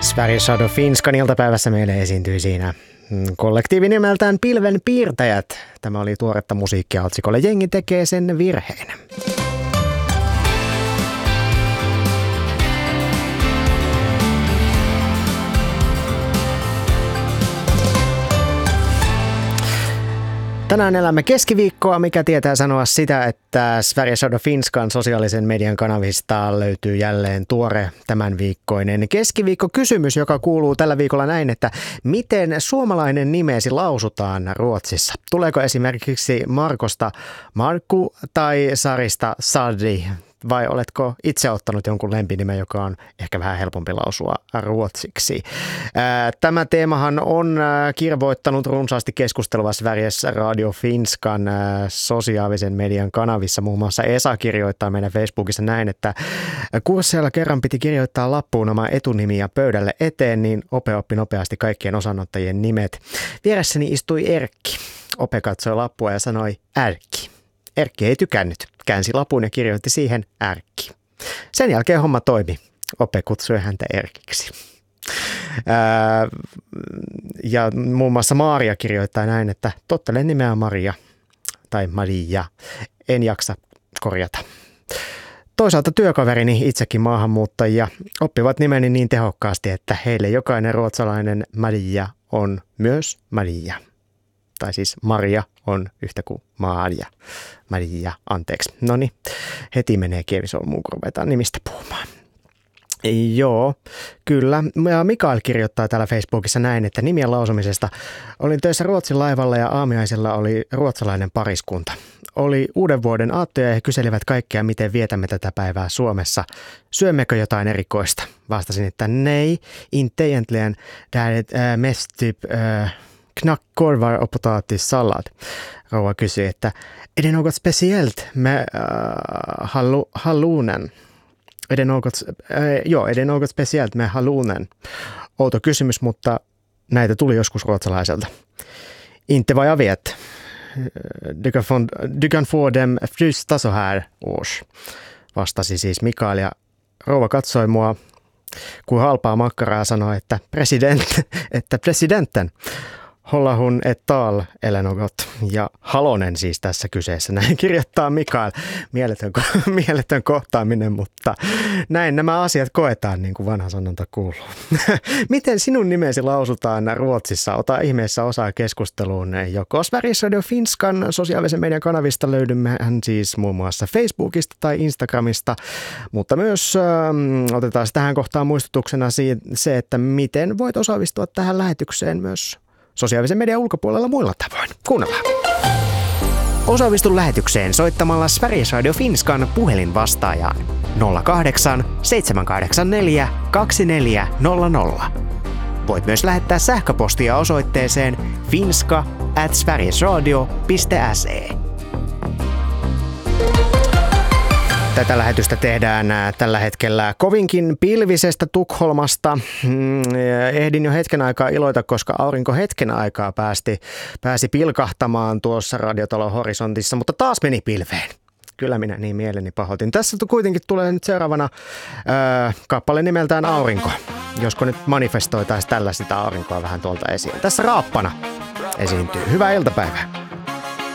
Sveriges Radio Finskan iltapäivässä meille esiintyi siinä kollektiivi nimeltään Pilven piirtäjät. Tämä oli tuoretta musiikkia otsikolle Jengi tekee sen virheen. Tänään elämme keskiviikkoa, mikä tietää sanoa sitä, että Sveriges Radio Finskan sosiaalisen median kanavista löytyy jälleen tuore tämänviikkoinen keskiviikkokysymys, joka kuuluu tällä viikolla näin, että miten suomalainen nimesi lausutaan Ruotsissa? Tuleeko esimerkiksi Markosta Markku tai Sarista Sadi? Vai oletko itse ottanut jonkun lempinimen, joka on ehkä vähän helpompi lausua ruotsiksi? Tämä teemahan on kirvoittanut runsaasti keskustelua Sveriges Radio Finskan sosiaalisen median kanavissa. Muun muassa Esa kirjoittaa meidän Facebookissa näin, että kursseilla kerran piti kirjoittaa lappuun oma etunimiä pöydälle eteen, niin Ope oppi nopeasti kaikkien osanottajien nimet. Vieressäni istui Erkki. Ope katsoi lappua ja sanoi Ärkki. Erkki ei tykännyt. Käänsi lapun ja kirjoitti siihen Ärkki. Sen jälkeen homma toimi. Ope kutsui häntä Erkiksi. Ja muun muassa Maaria kirjoittaa näin, että tottelen nimeä Maria tai Maria. En jaksa korjata. Toisaalta työkaverini, itsekin maahanmuuttajia, oppivat nimeni niin tehokkaasti, että heille jokainen ruotsalainen Maria on myös Maria. Tai siis Maria on yhtä kuin Maria. Anteeksi. Noniin, heti menee kievisolmuun, kun ruvetaan nimistä puhumaan. Joo, kyllä. Mikael kirjoittaa täällä Facebookissa näin, että nimien lausumisesta olin töissä Ruotsin laivalla ja aamiaisella oli ruotsalainen pariskunta. Oli uuden vuoden aattoja ja he kyselivät kaikkea, miten vietämme tätä päivää Suomessa. Syömmekö jotain erikoista? Vastasin, että nej, inte egentligen. Det här är mest typ knackkorvar och potatissallad. Rouva kysyi, että är det något speciellt med hallounen? Är det något speciellt med hallounen? Outo kysymys, mutta näitä tuli joskus ruotsalaiselta. Inte vad jag vet. Du kan få dem frysta så här års. Vastasi siis Mikael ja rouva katsoi mua kuin halpaa makkaraa ja sanoi, että presidenten. Hålla hon ett tal eller något. Ja Halonen siis tässä kyseessä. Näin kirjoittaa Mikael. Mieletön kohtaaminen, mutta näin nämä asiat koetaan, niin kuin vanha sanonta kuuluu. Miten sinun nimesi lausutaan Ruotsissa? Ota ihmeessä osaa keskusteluun joko Sveriges Radio Finskan sosiaalisen median kanavista löydymmehän siis muun muassa Facebookista tai Instagramista, mutta myös otetaan tähän kohtaan muistutuksena se, että miten voit osallistua tähän lähetykseen myös sosiaalisen median ulkopuolella muilla tavoin. Kuunnellaan. Osallistu lähetykseen soittamalla Sveriges Radio Finskan puhelinvastaajaan 08 784 2400. Voit myös lähettää sähköpostia osoitteeseen finska@sverigesradio.se. Tätä lähetystä tehdään tällä hetkellä kovinkin pilvisestä Tukholmasta. Ehdin jo hetken aikaa iloita, koska aurinko hetken aikaa pääsi pilkahtamaan tuossa radiotalon horisontissa, mutta taas meni pilveen. Kyllä minä niin mieleni pahoitin. Tässä kuitenkin tulee nyt seuraavana kappale nimeltään Aurinko. Josko nyt manifestoitaisiin tällä sitä aurinkoa vähän tuolta esiin. Tässä Raappana esiintyy. Hyvää iltapäivää.